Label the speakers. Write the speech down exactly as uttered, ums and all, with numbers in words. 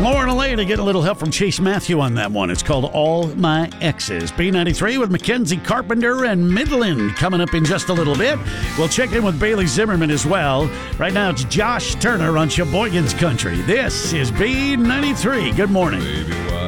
Speaker 1: Lauren Elena getting a little help from Chase Matthew on that one. It's called All My Exes. B ninety-three with Mackenzie Carpenter and Midland coming up in just a little bit. We'll check in with Bailey Zimmerman as well. Right now it's Josh Turner on Sheboygan's Country. This is B ninety-three. Good morning.
Speaker 2: Baby,